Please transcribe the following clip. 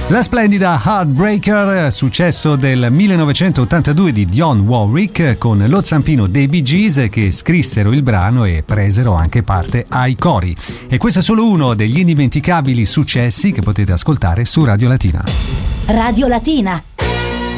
La splendida Heartbreaker, successo del 1982 di Dionne Warwick, con lo zampino dei Bee Gees che scrissero il brano e presero anche parte ai cori. E questo è solo uno degli indimenticabili successi che potete ascoltare su Radio Latina. Radio Latina,